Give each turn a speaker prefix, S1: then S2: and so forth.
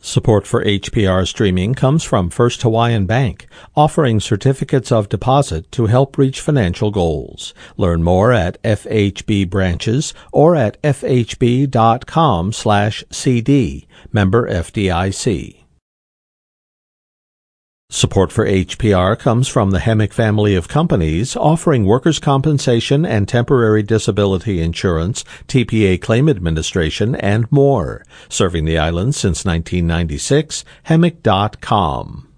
S1: Support for HPR streaming comes from First Hawaiian Bank, offering certificates of deposit to help reach financial goals. Learn more at FHB branches or at fhb.com/cd. Member FDIC. Support for HPR comes from the Hemic family of companies offering workers' compensation and temporary disability insurance, TPA claim administration, and more. Serving the islands since 1996, Hemic.com.